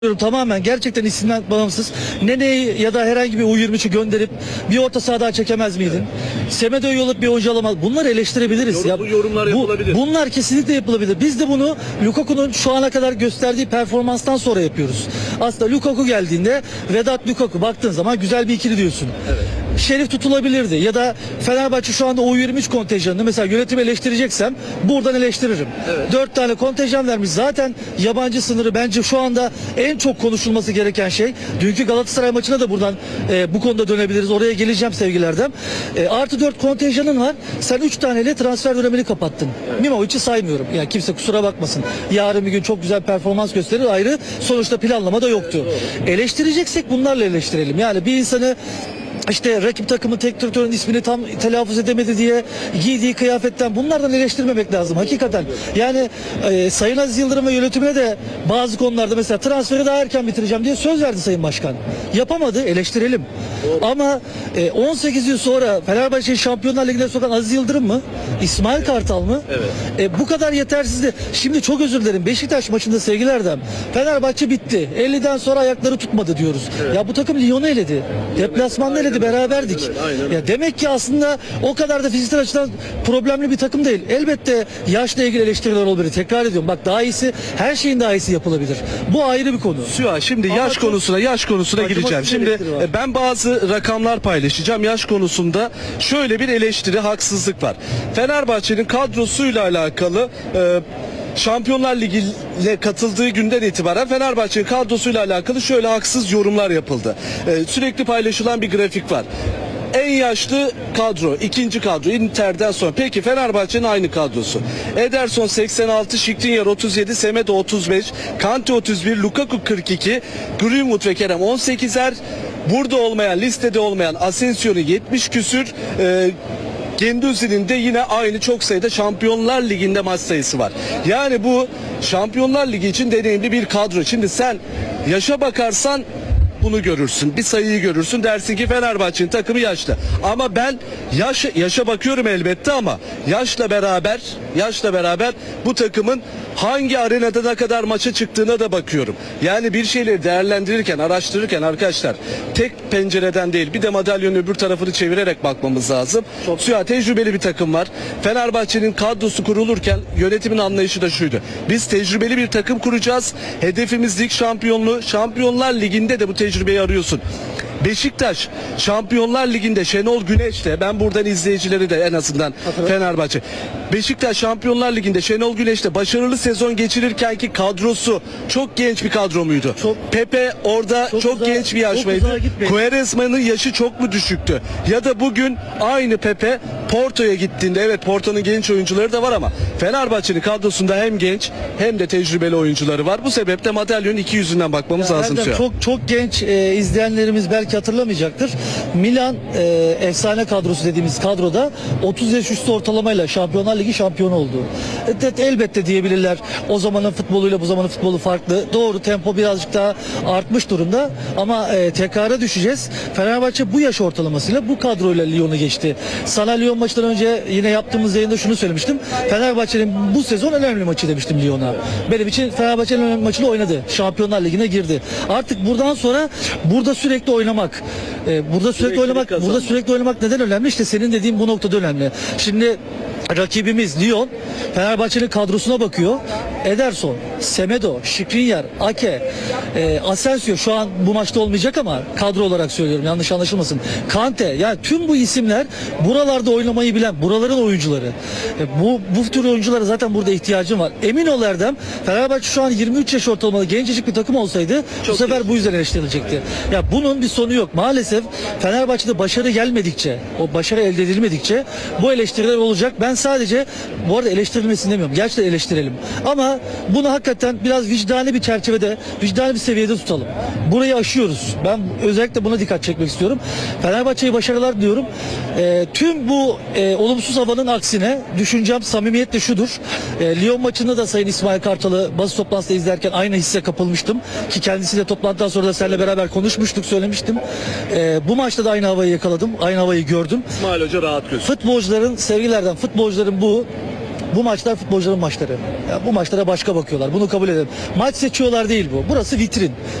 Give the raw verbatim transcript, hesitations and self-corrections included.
Tamamen gerçekten isimden bağımsız. Nene'yi ya da herhangi bir U yirmi üçü gönderip bir orta saha daha çekemez miydin? Semedo'yu yollayıp bir oyuncu alamaz. Bunları eleştirebiliriz. Yorum, ya. bu yorumlar bu, yapılabilir. Bunlar kesinlikle yapılabilir. Biz de bunu Lukaku'nun şu ana kadar gösterdiği performanstan sonra yapıyoruz. Aslında Lukaku geldiğinde Vedat Lukaku baktığın zaman güzel bir ikili diyorsun. Evet. Şerif tutulabilirdi ya da Fenerbahçe şu anda U yirmi üç kontenjanını mesela yönetimi eleştireceksem buradan eleştiririm. Evet. Dört tane kontenjan vermiş. Zaten yabancı sınırı bence şu anda en çok konuşulması gereken şey. Dünkü Galatasaray maçına da buradan e, bu konuda dönebiliriz. Oraya geleceğim sevgilerden. E, artı dört kontenjanın var. Sen üç taneyle transfer dönemini kapattın. Evet. Mimovic'i saymıyorum. Yani kimse kusura bakmasın. Yarın bir gün çok güzel performans gösterir ayrı. Sonuçta planlama da yoktu. Evet, eleştireceksek bunlarla eleştirelim. Yani bir insanı İşte rakip takımın tek direktörün ismini tam telaffuz edemedi diye giydiği kıyafetten bunlardan eleştirmemek lazım hakikaten. Yani e, Sayın Aziz Yıldırım ve yönetimine de bazı konularda mesela transferi daha erken bitireceğim diye söz verdi Sayın Başkan. Yapamadı, eleştirelim. Doğru. Ama e, on sekiz yıl sonra Fenerbahçe'yi Şampiyonlar Ligi'ne sokan Aziz Yıldırım mı? İsmail Kartal mı? Evet. E, bu kadar yetersizdi. Şimdi çok özür dilerim. Beşiktaş maçında sevgili Erdem, Fenerbahçe bitti. elliden sonra ayakları tutmadı diyoruz. Evet. Ya bu takım Lyon'u eledi. Deplasmanda eledi. Beraberdik. Aynen, aynen. Ya demek ki aslında o kadar da fiziksel açıdan problemli bir takım değil. Elbette yaşla ilgili eleştiriler olabilir. Tekrar ediyorum. Bak daha iyisi, her şeyin daha iyisi yapılabilir. Bu ayrı bir konu. Süha, şimdi Ama yaş konusuna yaş konusuna gireceğim. Şimdi ben bazı rakamlar paylaşacağım. Yaş konusunda şöyle bir eleştiri, haksızlık var. Fenerbahçe'nin kadrosuyla alakalı e, Şampiyonlar Ligi'ne katıldığı günden itibaren Fenerbahçe'nin kadrosuyla alakalı şöyle haksız yorumlar yapıldı. Ee, sürekli paylaşılan bir grafik var. En yaşlı kadro, ikinci kadro Inter'den sonra. Peki Fenerbahçe'nin aynı kadrosu. Ederson seksen altı, Skriniar otuz yedi, Semedo otuz beş, Kante otuz bir, Lukaku kırk iki, Greenwood ve Kerem on sekizer. Burada olmayan, listede olmayan Asensio'nun yetmiş küsür, e, Genduzi'nin de yine aynı çok sayıda Şampiyonlar Ligi'nde maç sayısı var. Yani bu Şampiyonlar Ligi için deneyimli bir kadro. Şimdi sen yaşa bakarsan bunu görürsün. Bir sayıyı görürsün. Dersin ki Fenerbahçe'nin takımı yaşlı. Ama ben yaş, yaşa bakıyorum elbette ama yaşla beraber yaşla beraber bu takımın hangi arenada ne kadar maça çıktığına da bakıyorum. Yani bir şeyleri değerlendirirken, araştırırken arkadaşlar tek pencereden değil, bir de madalyonun öbür tarafını çevirerek bakmamız lazım. Süha, tecrübeli bir takım var. Fenerbahçe'nin kadrosu kurulurken yönetimin anlayışı da şuydu. Biz tecrübeli bir takım kuracağız. Hedefimiz lig şampiyonluğu. Şampiyonlar Ligi'nde de bu tecrübeyi arıyorsun. Beşiktaş Şampiyonlar Ligi'nde Şenol Güneş'te, ben buradan izleyicileri de en azından Fenerbahçe. Beşiktaş Şampiyonlar Ligi'nde Şenol Güneş'te başarılı sezon geçirirken ki kadrosu çok genç bir kadro muydu? Çok, Pepe orada çok, çok uzağa, genç bir yaş mıydı? Quaresma'nın yaşı çok mu düşüktü? Ya da bugün aynı Pepe Porto'ya gittiğinde, evet Porto'nun genç oyuncuları da var ama Fenerbahçe'nin kadrosunda hem genç hem de tecrübeli oyuncuları var. Bu sebeple madalyonun iki yüzünden bakmamız ya lazım. Erdem, çok çok genç e, izleyenlerimiz belki hatırlamayacaktır. Milan e, efsane kadrosu dediğimiz kadroda otuz yaş üstü ortalamayla Şampiyonlar Ligi şampiyonu oldu. E, elbette diyebilirler. O zamanın futboluyla bu zamanın futbolu farklı. Doğru, tempo birazcık daha artmış durumda ama e, tekrara düşeceğiz. Fenerbahçe bu yaş ortalamasıyla bu kadroyla Lyon'u geçti. Sana Lyon maçtan önce yine yaptığımız yayında şunu söylemiştim. Fenerbahçe'nin bu sezon önemli maçı demiştim Lyon'a. Benim için Fenerbahçe'nin önemli maçını oynadı. Şampiyonlar Ligi'ne girdi. Artık buradan sonra burada sürekli oynamak. Ee, burada sürekli, sürekli oynamak, kazanmak. burada sürekli oynamak neden önemli? İşte senin dediğin bu noktada önemli. Şimdi rakibimiz Lyon, Fenerbahçe'nin kadrosuna bakıyor. Ederson, Semedo, Skriniar, Ake, e, Asensio şu an bu maçta olmayacak ama kadro olarak söylüyorum, yanlış anlaşılmasın. Kante, yani tüm bu isimler buralarda oynamayı bilen, buraların oyuncuları. E, bu bu tür oyunculara zaten burada ihtiyacım var. Emin ol Erdem, Fenerbahçe şu an yirmi üç yaş ortalamalı gencecik bir takım olsaydı çok bu sefer iyi. Bu yüzden eleştirilecekti. Ya bunun bir sonu yok. Maalesef Fenerbahçe'de başarı gelmedikçe, o başarı elde edilmedikçe bu eleştiriler olacak. Ben sadece bu arada eleştirilmesini demiyorum. Gerçekten eleştirelim. Ama bunu hakikaten biraz vicdani bir çerçevede, vicdani bir seviyede tutalım. Burayı aşıyoruz. Ben özellikle buna dikkat çekmek istiyorum. Fenerbahçe'ye başarılar diyorum. E, tüm bu e, olumsuz havanın aksine düşüncem samimiyetle şudur. E, Lyon maçında da Sayın İsmail Kartal'ı basın toplantısında izlerken aynı hisse kapılmıştım. Ki kendisiyle toplantıdan sonra da seninle beraber konuşmuştuk, söylemiştim. E, bu maçta da aynı havayı yakaladım. Aynı havayı gördüm. İsmail Hoca rahat gözüküyor. Futbolcuların, sevgilerden futbolcuların bu Bu maçlar futbolcuların maçları. Ya bu maçlara başka bakıyorlar. Bunu kabul edelim. Maç seçiyorlar değil bu. Burası vitrin.